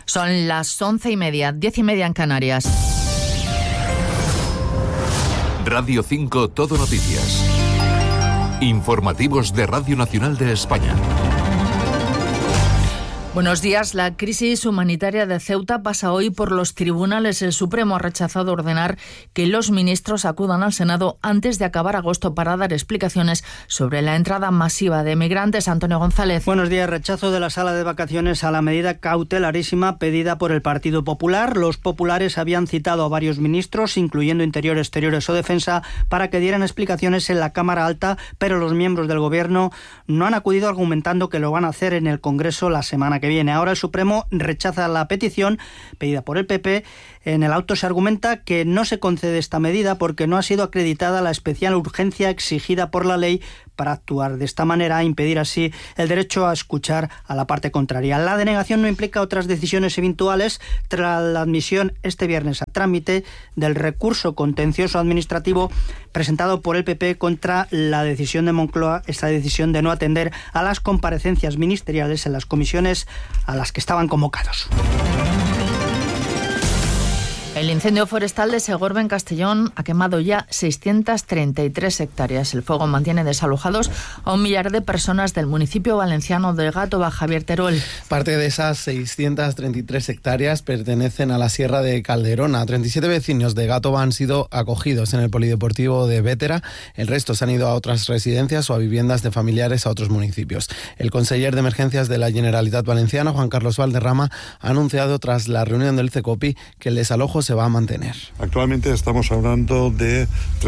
Son las 11:30, 10:30 en Canarias. Radio 5 Todo Noticias. Informativos de Radio Nacional de España. Buenos días. La crisis humanitaria de Ceuta pasa hoy por los tribunales. El Supremo ha rechazado ordenar que los ministros acudan al Senado antes de acabar agosto para dar explicaciones sobre la entrada masiva de migrantes. Antonio González. Buenos días. Rechazo de la sala de vacaciones a la medida cautelarísima pedida por el Partido Popular. Los populares habían citado a varios ministros, incluyendo Interior, Exteriores o Defensa, para que dieran explicaciones en la Cámara Alta, pero los miembros del Gobierno no han acudido, argumentando que lo van a hacer en el Congreso la semana que viene. Ahora el Supremo rechaza la petición pedida por el PP. En el auto se argumenta que no se concede esta medida porque no ha sido acreditada la especial urgencia exigida por la ley para actuar de esta manera e impedir así el derecho a escuchar a la parte contraria. La denegación no implica otras decisiones eventuales tras la admisión este viernes a trámite del recurso contencioso administrativo presentado por el PP contra la decisión de Moncloa, esta decisión de no atender a las comparecencias ministeriales en las comisiones a las que estaban convocados. El incendio forestal de Segorbe, en Castellón, ha quemado ya 633 hectáreas. El fuego mantiene desalojados a 1 millar de personas del municipio valenciano de Gàtova. Javier Teruel. Parte de esas 633 hectáreas pertenecen a la Sierra de Calderona. 37 vecinos de Gàtova han sido acogidos en el polideportivo de Bétera. El resto se han ido a otras residencias o a viviendas de familiares a otros municipios. El conseller de Emergencias de la Generalitat Valenciana, Juan Carlos Valderrama, ha anunciado tras la reunión del CECOPI que el desalojo se va a mantener. Actualmente estamos hablando de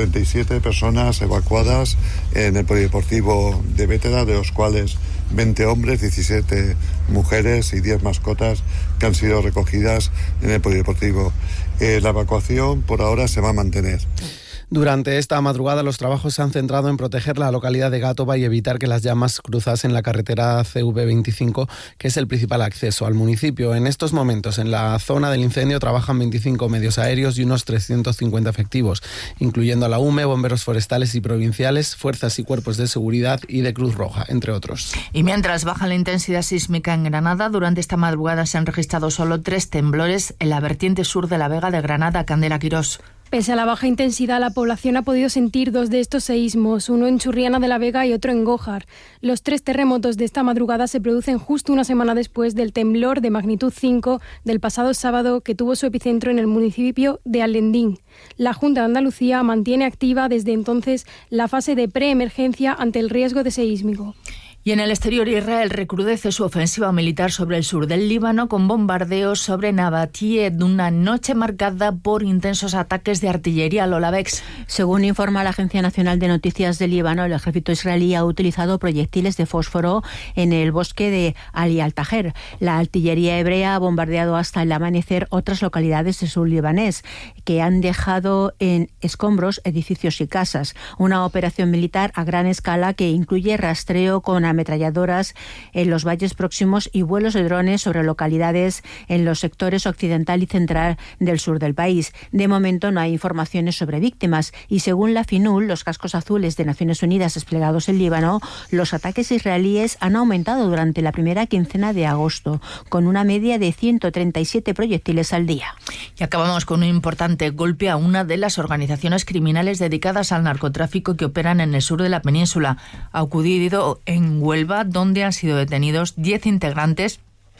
37 personas evacuadas en el polideportivo de Bétera, de los cuales 20 hombres, 17 mujeres y 10 mascotas que han sido recogidas en el polideportivo. La evacuación por ahora se va a mantener. Durante esta madrugada los trabajos se han centrado en proteger la localidad de Gàtova y evitar que las llamas cruzasen la carretera CV25, que es el principal acceso al municipio. En estos momentos, en la zona del incendio trabajan 25 medios aéreos y unos 350 efectivos, incluyendo a la UME, bomberos forestales y provinciales, fuerzas y cuerpos de seguridad y de Cruz Roja, entre otros. Y mientras baja la intensidad sísmica en Granada, durante esta madrugada se han registrado solo 3 temblores en la vertiente sur de la Vega de Granada. Candela Quirós. Pese a la baja intensidad, la población ha podido sentir 2 de estos seísmos, uno en Churriana de la Vega y otro en Gójar. Los 3 terremotos de esta madrugada se producen justo una semana después del temblor de magnitud 5 del pasado sábado, que tuvo su epicentro en el municipio de Alendín. La Junta de Andalucía mantiene activa desde entonces la fase de preemergencia ante el riesgo de seísmico. Y en el exterior, Israel recrudece su ofensiva militar sobre el sur del Líbano con bombardeos sobre Nabatie, de una noche marcada por intensos ataques de artillería. Lola Bex. Según informa la Agencia Nacional de Noticias del Líbano, el ejército israelí ha utilizado proyectiles de fósforo en el bosque de Ali al-Tajer. La artillería hebrea ha bombardeado hasta el amanecer otras localidades del sur libanés, que han dejado en escombros edificios y casas. Una operación militar a gran escala que incluye rastreo con ametralladoras en los valles próximos y vuelos de drones sobre localidades en los sectores occidental y central del sur del país. De momento no hay informaciones sobre víctimas y, según la FINUL, los cascos azules de Naciones Unidas desplegados en Líbano, los ataques israelíes han aumentado durante la primera quincena de agosto, con una media de 137 proyectiles al día. Y acabamos con un importante golpe a una de las organizaciones criminales dedicadas al narcotráfico que operan en el sur de la península. Ha ocurrido en Huelva, donde han sido detenidos 10 integrantes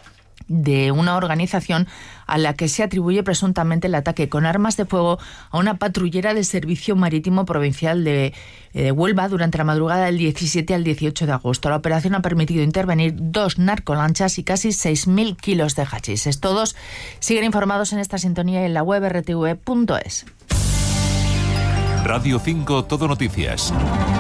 de una organización a la que se atribuye presuntamente el ataque con armas de fuego a una patrullera del Servicio Marítimo Provincial de Huelva durante la madrugada del 17 al 18 de agosto. La operación ha permitido intervenir 2 narcolanchas y casi 6.000 kilos de hachís. Todos siguen informados en esta sintonía y en la web rtv.es. Radio 5 Todo Noticias.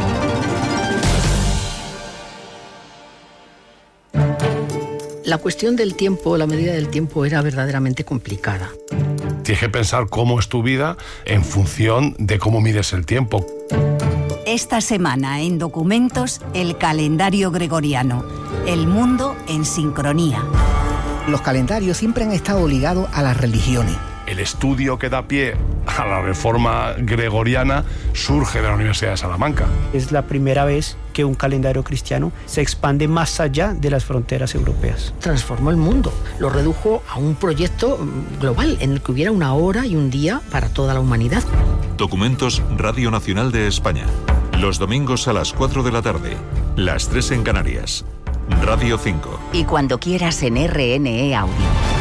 La cuestión del tiempo, la medida del tiempo, era verdaderamente complicada. Tienes que pensar cómo es tu vida en función de cómo mides el tiempo. Esta semana en Documentos, el calendario gregoriano. El mundo en sincronía. Los calendarios siempre han estado ligados a las religiones. El estudio que da pie a la reforma gregoriana surge de la Universidad de Salamanca. Es la primera vez que un calendario cristiano se expande más allá de las fronteras europeas. Transformó el mundo, lo redujo a un proyecto global en el que hubiera una hora y un día para toda la humanidad. Documentos Radio Nacional de España. Los domingos a las 4 de la tarde, las 3 en Canarias. Radio 5. Y cuando quieras en RNE Audio.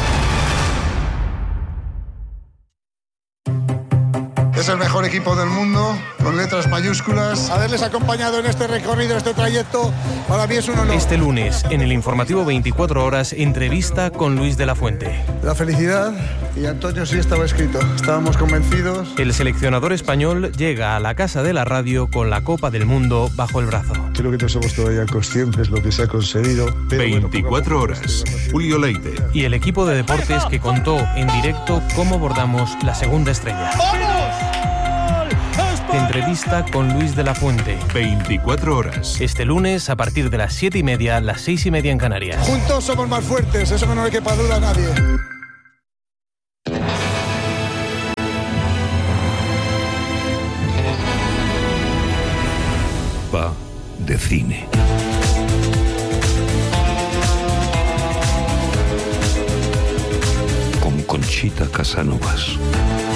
Es el mejor equipo del mundo, con letras mayúsculas. Haberles acompañado en este recorrido, este trayecto, para mí es un honor. Este lunes, en el informativo 24 horas, entrevista con Luis de la Fuente. La felicidad, y Antonio sí estaba escrito. Estábamos convencidos. El seleccionador español llega a la Casa de la Radio con la Copa del Mundo bajo el brazo. Creo que no somos todavía conscientes de lo que se ha conseguido. 24 horas. Julio Leite. Y el equipo de deportes que contó en directo cómo bordamos la segunda estrella. ¡Vamos! Entrevista con Luis de la Fuente. 24 horas. Este lunes a partir de las 7:30, las 6:30 en Canarias. Juntos somos más fuertes, eso que no le quepa duda a nadie. Va de cine. Con Conchita Casanovas.